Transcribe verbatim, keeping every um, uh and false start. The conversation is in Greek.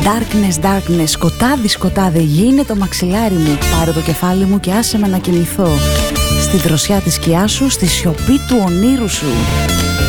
Darkness, darkness, σκοτάδι, σκοτάδι, γίνε το μαξιλάρι μου. Πάρε το κεφάλι μου και άσε με να κοιμηθώ. Στη δροσιά της σκιάς σου, στη σιωπή του ονείρου σου.